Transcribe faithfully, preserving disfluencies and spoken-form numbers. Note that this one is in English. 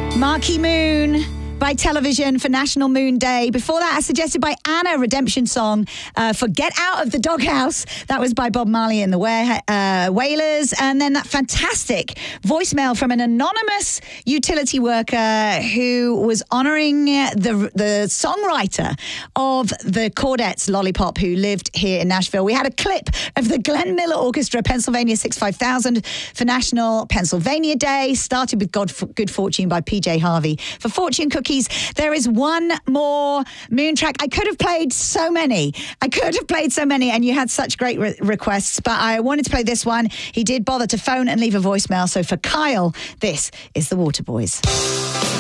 Marquee Moon by Television for National Moon Day. Before that, as suggested by Anna, Redemption Song uh, for Get Out of the Doghouse. That was by Bob Marley and the Ware- uh, Wailers. And then that fantastic voicemail from an anonymous utility worker who was honouring the, the songwriter of the Chordettes Lollipop, who lived here in Nashville. We had a clip of the Glenn Miller Orchestra, Pennsylvania six five thousand for National Pennsylvania Day. Started with God, Good Fortune by P J Harvey. For Fortune Cookies, there is one more Moon track. I could have played so many. I could have played so many, and you had such great re- requests, but I wanted to play this one. He did bother to phone and leave a voicemail. So for Kyle, this is the Waterboys.